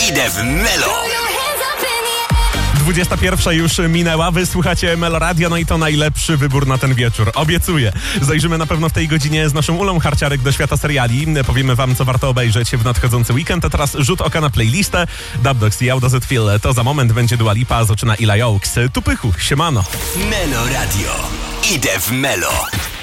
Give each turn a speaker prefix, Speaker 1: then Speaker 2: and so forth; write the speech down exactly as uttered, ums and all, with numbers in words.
Speaker 1: Idę w Melo.
Speaker 2: dwudziesta pierwsza już minęła, wy słuchacie Melo Radio, no i to najlepszy wybór na ten wieczór. Obiecuję. Zajrzymy na pewno w tej godzinie z naszą Ulą Harciarek do świata seriali. Powiemy wam, co warto obejrzeć w nadchodzący weekend, a teraz rzut oka na playlistę. Dubdogs i Audio Z Feel. To za moment będzie Dua Lipa, zaczyna Eli Oaks. Tu pychu, siemano.
Speaker 1: Melo Radio. Idę w Melo.